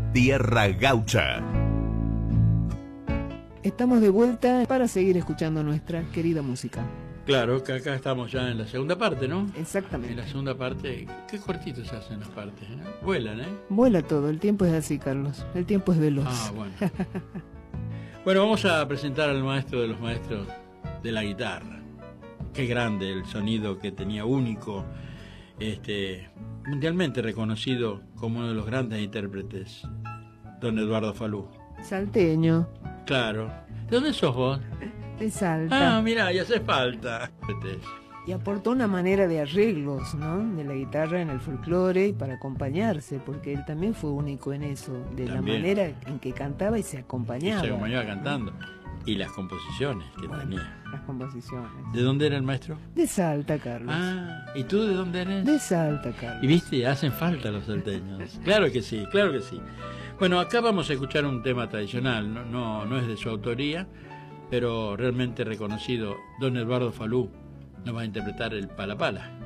Tierra Gaucha. Estamos de vuelta para seguir escuchando nuestra querida música. Claro, que acá estamos ya en la segunda parte, ¿no? Exactamente. En la segunda parte, qué cortitos se hacen las partes, ¿eh? Vuelan, ¿eh? Vuela todo, el tiempo es así, Carlos. El tiempo es veloz. Ah, bueno. Bueno, vamos a presentar al maestro de los maestros de la guitarra. Qué grande el sonido que tenía, único, mundialmente reconocido como uno de los grandes intérpretes, don Eduardo Falú. Salteño. Claro. ¿De dónde sos vos? De Salta. Ah, mirá, ya hace falta. Y aportó una manera de arreglos, ¿no? De la guitarra en el folclore y para acompañarse, porque él también fue único en eso, de También. la manera en que cantaba y se acompañaba. Y se acompañaba cantando. Y las composiciones que tenía. Las composiciones. ¿De dónde era el maestro? De Salta, Carlos. Ah, ¿y tú de dónde eres? De Salta, Carlos. Y viste, hacen falta los salteños. Claro que sí, claro que sí. Bueno, acá vamos a escuchar un tema tradicional, no es de su autoría, pero realmente reconocido. Don Eduardo Falú nos va a interpretar el Pala Pala.